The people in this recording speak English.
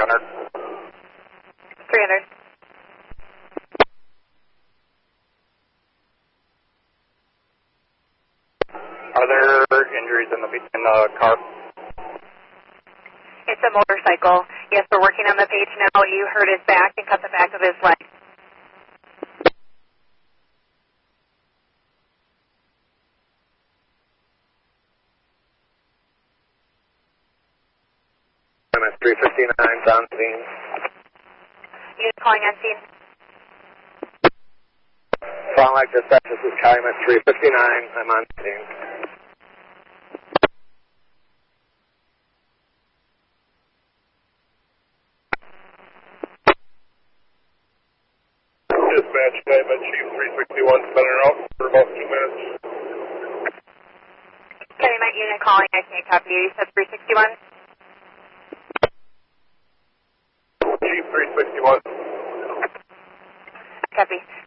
300. 300. Are there injuries in the car? It's a motorcycle. Yes, we're working on the page now. You hurt his back and cut the back of his leg. MS 359 on scene. Unit calling on scene. Frontline like dispatch, this is Calumet 359. I'm on scene. Dispatch, Calumet Chief 361, spinning out for about 2 minutes. Calumet unit calling. I can't copy you. You said 361? Chief 361. Copy.